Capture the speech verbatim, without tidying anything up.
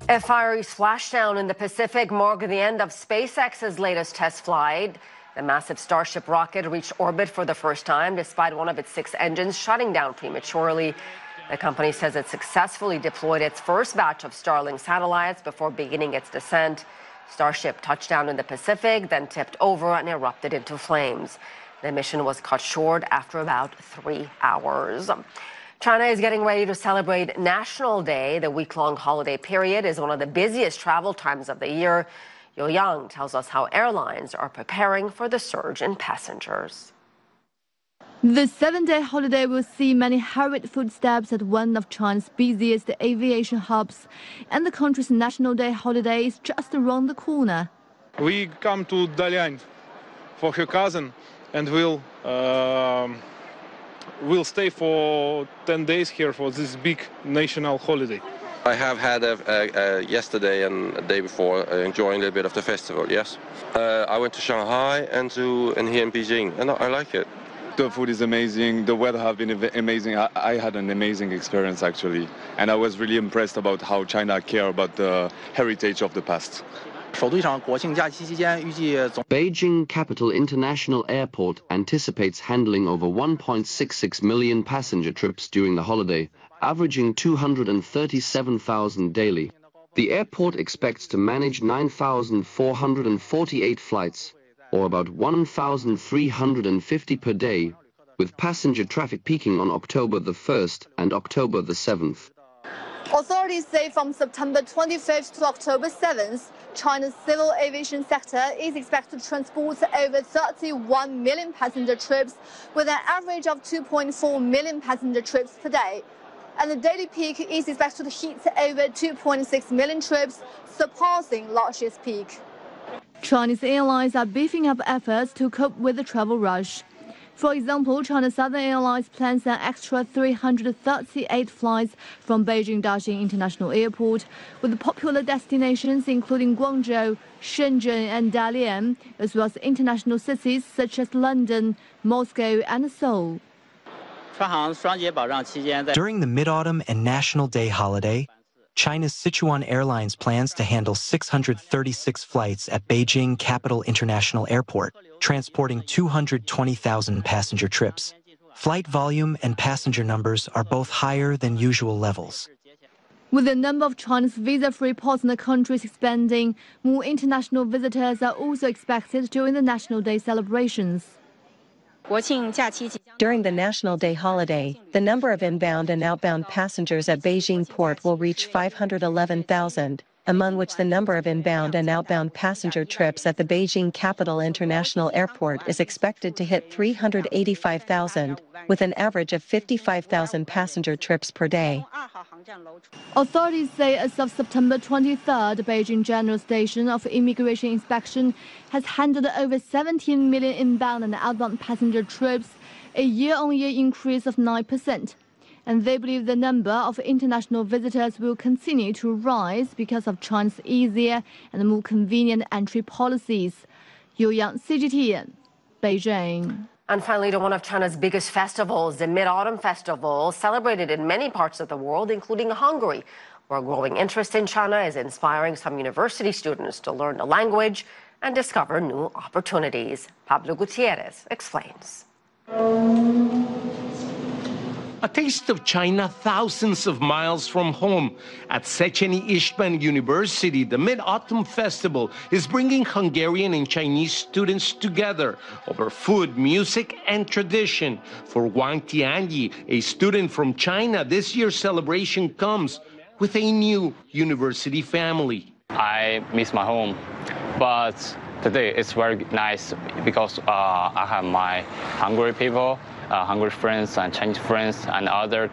A fiery splashdown in the Pacific marked the end of SpaceX's latest test flight. The massive Starship rocket reached orbit for the first time, despite one of its six engines shutting down prematurely. The company says it successfully deployed its first batch of Starlink satellites before beginning its descent. Starship touched down in the Pacific, then tipped over and erupted into flames. The mission was cut short after about three hours. China is getting ready to celebrate National Day. The week-long holiday period is one of the busiest travel times of the year. Yu Yang tells us how airlines are preparing for the surge in passengers. The seven-day holiday will see many hurried footsteps at one of China's busiest aviation hubs, and the country's National Day holiday is just around the corner. We come to Dalian for her cousin, and we'll uh, we'll stay for ten days here for this big national holiday. I have had a, a, a yesterday and a day before uh, enjoying a little bit of the festival. Yes, uh, I went to Shanghai and to and here in Beijing, and I like it. The food is amazing. The weather have been amazing. I, I had an amazing experience actually, and I was really impressed about how China care about the heritage of the past. Beijing Capital International Airport anticipates handling over one point six six million passenger trips during the holiday, averaging two hundred thirty-seven thousand daily. The airport expects to manage nine thousand four hundred forty-eight flights, or about one thousand three hundred fifty per day, with passenger traffic peaking on October the first and October the seventh. Authorities say from September twenty-fifth to October seventh, China's civil aviation sector is expected to transport over thirty-one million passenger trips, with an average of two point four million passenger trips per day. And the daily peak is expected to hit over two point six million trips, surpassing last year's peak. Chinese airlines are beefing up efforts to cope with the travel rush. For example, China Southern Airlines plans an extra three hundred thirty-eight flights from Beijing Daxing International Airport, with popular destinations including Guangzhou, Shenzhen and Dalian, as well as international cities such as London, Moscow and Seoul. During the Mid-Autumn and National Day holiday, China's Sichuan Airlines plans to handle six hundred thirty-six flights at Beijing Capital International Airport, transporting two hundred twenty thousand passenger trips. Flight volume and passenger numbers are both higher than usual levels. With the number of China's visa-free partner countries expanding, more international visitors are also expected during the National Day celebrations. During the National Day holiday, the number of inbound and outbound passengers at Beijing Port will reach five hundred eleven thousand, among which the number of inbound and outbound passenger trips at the Beijing Capital International Airport is expected to hit three hundred eighty-five thousand, with an average of fifty-five thousand passenger trips per day. Authorities say as of September twenty-third, the Beijing General Station of Immigration Inspection has handled over seventeen million inbound and outbound passenger trips, a year-on-year increase of nine percent. And they believe the number of international visitors will continue to rise because of China's easier and more convenient entry policies. Yu Yang, C G T N, Beijing. And finally, to one of China's biggest festivals, the Mid-Autumn Festival, celebrated in many parts of the world, including Hungary, where a growing interest in China is inspiring some university students to learn the language and discover new opportunities. Pablo Gutierrez explains. A taste of China thousands of miles from home. At Széchenyi István University, the Mid-Autumn Festival is bringing Hungarian and Chinese students together over food, music, and tradition. For Wang Tianyi, a student from China, this year's celebration comes with a new university family. I miss my home, but today it's very nice because uh, I have my Hungary people, uh, Hungary friends and Chinese friends and other